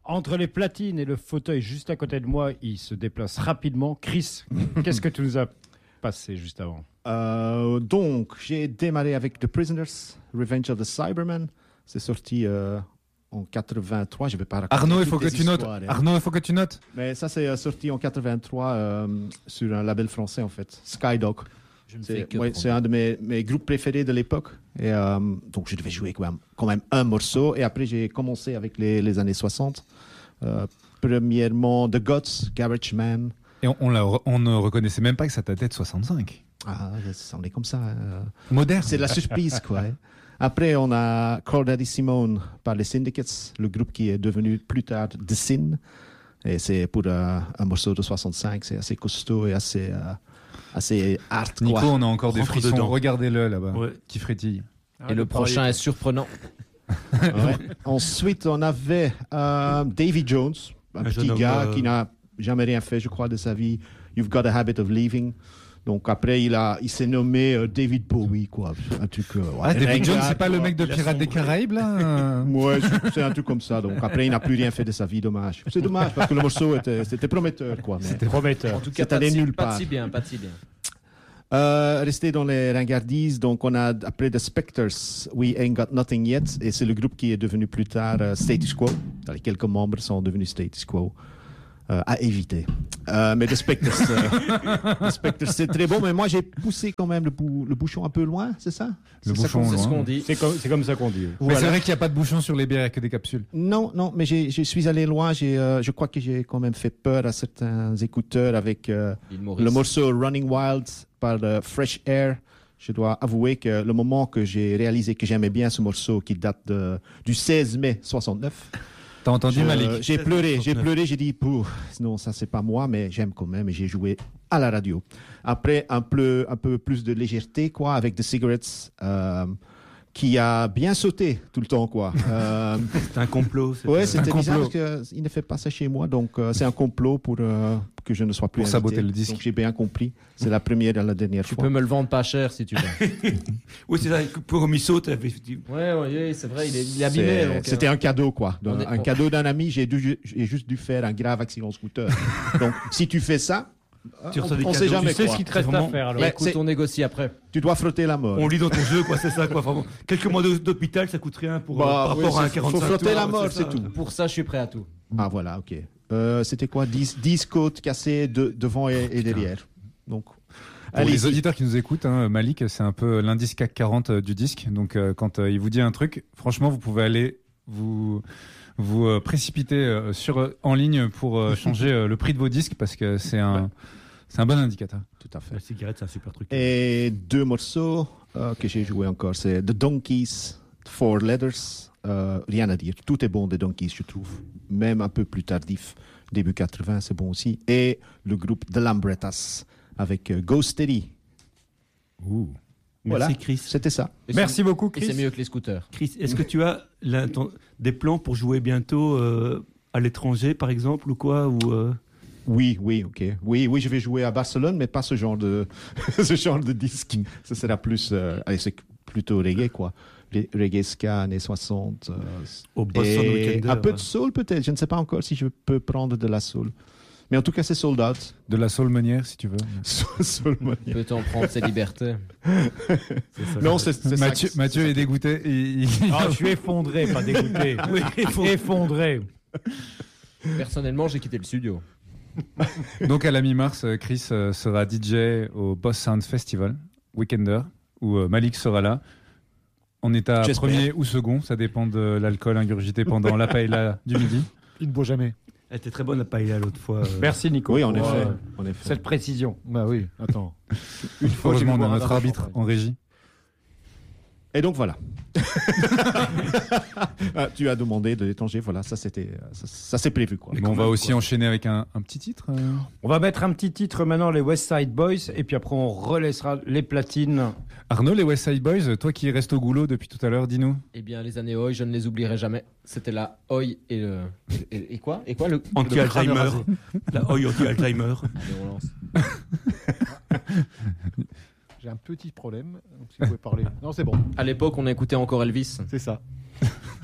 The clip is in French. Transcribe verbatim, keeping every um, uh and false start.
Entre les platines et le fauteuil juste à côté de moi, il se déplace rapidement. Chris, qu'est-ce que tu nous as passé juste avant? Euh, donc, j'ai démarré avec The Prisoners, Revenge of the Cybermen. C'est sorti euh, en quatre-vingt-trois. Je vais pas raconter Arnaud, il faut toutes que les tu notes. histoires, hein. Arnaud, il faut que tu notes. Mais ça, c'est euh, sorti en quatre-vingt-trois euh, sur un label français, en fait, Skydog. Je ne fais C'est, que ouais, prendre. c'est un de mes, mes groupes préférés de l'époque. Et, euh, donc, je devais jouer quand même, quand même un morceau. Et après, j'ai commencé avec les, les années soixante. Euh, premièrement, The Gods, Garage Man. Et on, on, l'a, on ne reconnaissait même pas que ça datait de soixante-cinq. Ah, on est comme ça. euh. Moderne. C'est de la surprise, quoi. hein. Après, on a Call Daddy Simone par les Syndicates, le groupe qui est devenu plus tard The Sin. Et c'est pour euh, un morceau de soixante-cinq. C'est assez costaud et assez, euh, assez hard, Nico, quoi. on a encore des Rentre frissons. dedans. Regardez-le là-bas, Ouais. qui frétille. Et le prochain est surprenant. Ouais. Ensuite, on avait euh, Davy Jones, un, Un petit jeune homme, gars euh, qui n'a jamais rien fait, je crois, de sa vie. You've got a habit of leaving. Donc après, il, a, il s'est nommé euh, David Bowie, quoi. Un truc. Euh, ouais, Ah, David ringard, Jones, c'est pas le quoi. mec de Il a Pirates des sombré. Caraïbes là. Ouais, c'est- c'est un truc comme ça. Donc après, il n'a plus rien fait de sa vie, dommage. C'est dommage parce que le morceau était, c'était prometteur, quoi. mais- C'était prometteur. En tout cas, C'est pas de, allé si, nulle pas de part. si bien, pas de si bien. Euh, rester dans les ringardises, donc on a après The Spectres, We Ain't Got Nothing Yet, et c'est le groupe qui est devenu plus tard euh, Status Quo. Dans les quelques membres sont devenus Status Quo. Euh, à éviter. Euh, mais The Spectres, euh, The Spectres, c'est très bon, mais moi j'ai poussé quand même le, bou- le bouchon un peu loin, c'est ça? Le C'est ça bouchon, qu'on- C'est ce loin. qu'on dit. C'est comme, c'est comme ça qu'on dit. Mais Voilà. c'est vrai qu'il n'y a pas de bouchon sur les bières, il n'y a que des capsules. Non, non, mais j'ai- je suis allé loin. J'ai, euh, je crois que j'ai quand même fait peur à certains écouteurs avec euh, L'île Maurice. le morceau Running Wild par euh, Fresh Air. Je dois avouer que le moment que j'ai réalisé que j'aimais bien ce morceau qui date de, du seize mai soixante-neuf, T'as entendu je- Malik? j'ai pleuré, j'ai soixante-neuf. pleuré, j'ai dit, Pouh, non, ça c'est pas moi, mais j'aime quand même et j'ai joué à la radio. Après, un peu, un peu plus de légèreté, quoi, avec The Cigarettes, euh, qui a bien sauté tout le temps, quoi. Euh, C'est un complot. c'est- Ouais, c'était complot. bizarre parce qu'il ne fait pas ça chez moi, donc euh, c'est un complot pour euh, que je ne sois plus Pour invité. saboter le disque. Donc j'ai bien compris. C'est la première et la dernière Tu fois. peux me le vendre pas cher si tu veux. Oui, c'est ça. Pour Misso, t'avais dit. Ouais, ouais, ouais, c'est vrai, il est, il est C'est- abîmé. donc, C'était euh, un cadeau, quoi. on est- un on- cadeau d'un ami. J'ai, dû- j'ai juste dû faire un grave accident scooter. donc si tu fais ça, Tu on reçois des ne sait cadeaux. jamais. Tu sais quoi. ce qu'il te reste C'est vraiment- à faire alors. Ouais. Écoute, c'est- on négocie après. Tu dois frotter la mort. On lit dans ton jeu, quoi, c'est ça, quoi. Vraiment. Quelques mois de- d'hôpital, ça coûte rien pour, euh, Bah, par oui, rapport à un c'est- quarante-cinq faut frotter tours, la mort, c'est ça. tout. Pour ça, je suis prêt à tout. Ah voilà, ok. Euh, c'était quoi dix, dix côtes cassées de, devant et, et derrière. Donc, Pour allez. les auditeurs qui nous écoutent, hein, Malik, c'est un peu l'indice C A C quarante euh, du disque. Donc, euh, quand euh, il vous dit un truc, franchement, vous pouvez aller vous, vous euh, précipiter euh, sur, euh, en ligne pour euh, changer euh, le prix de vos disques parce que c'est un, c'est un bon indicateur. Tout à fait. La cigarette, c'est un super truc. Et deux morceaux euh, que j'ai joué encore, c'est The Donkeys, Four Letters. Euh, rien à dire, tout est bon des Donkeys, je trouve. Même un peu plus tardif, début quatre-vingts, c'est bon aussi. Et le groupe The Lambrettas avec euh, Go Steady. Ouh. Voilà, Merci, Chris. c'était ça. Et Merci c'est- beaucoup, Et c'est Chris. mieux que les scooters. Chris, est-ce que tu as l'inten- des plans pour jouer bientôt euh, à l'étranger, par exemple, ou quoi ou, euh, Oui, oui, ok. Oui, oui, je vais jouer à Barcelone, mais pas ce genre de, ce genre de disque. Ce sera plus, euh, allez, c'est plutôt reggae, quoi. Ré- Reggae ska, années soixante. euh, au Boston et Weekender un peu de ouais. soul, peut-être. Je ne sais pas encore si je peux prendre de la soul. Mais en tout cas, c'est sold out. De la soul meunière, si tu veux. Soul money. Peut-on prendre ses libertés? C'est ça. Non, c'est c'est ça. Mathieu, que- Mathieu c'est est dégoûté. Il- il- Ah, je suis effondré, pas dégoûté. Oui, il faut- Effondré. Personnellement, j'ai quitté le studio. Donc à la mi-mars, euh, Chris euh, sera D J au Boss Sound Festival, Weekender, où euh, Malik sera là. En état J'espère. premier ou second, ça dépend de l'alcool ingurgité pendant la paella du midi. Il ne boit jamais. Elle était très bonne la paella l'autre fois. euh. Merci, Nico. Oui, en pour, effet. euh, En effet. cette précision. Bah oui, attends. Une fois, je vais Heureusement, on a boire un notre verre de arbitre champagne. en régie. Et donc voilà. Ah, tu as demandé de l'étranger, voilà, ça c'était, ça, ça c'est prévu quoi. Bon, on va aussi enchaîner avec un, un petit titre. euh. On va mettre un petit titre maintenant, les West Side Boys, et puis après on relaissera les platines. Arnaud, les West Side Boys, toi qui restes au goulot depuis tout à l'heure, dis-nous. Eh bien, les années Oi, je ne les oublierai jamais. C'était la Oi et le. Et, et quoi Et quoi le. Anti-Alzheimer. le crâne rasé. La Oi anti-Alzheimer. Allez, on lance. J'ai un petit problème. Donc, si vous pouvez parler. Non, c'est bon. À l'époque, on écoutait encore Elvis. C'est ça.